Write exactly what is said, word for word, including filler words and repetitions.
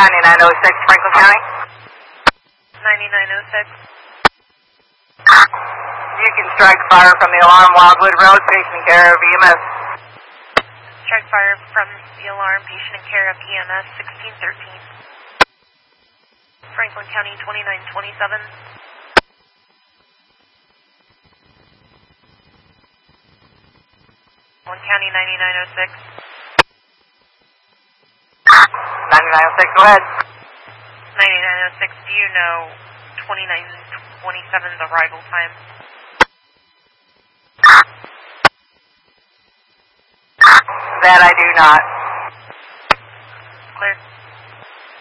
ninety-nine oh six, Franklin County. ninety-nine oh six. You can strike fire from the alarm, Wildwood Road, patient care of E M S. Strike fire from the alarm, patient in care of E M S sixteen thirteen. Franklin County twenty-nine twenty-seven. One County ninety-nine oh six. ninety-nine oh six, go ahead. ninety-nine oh six, do you know twenty-nine twenty-seven's arrival time? That I do not.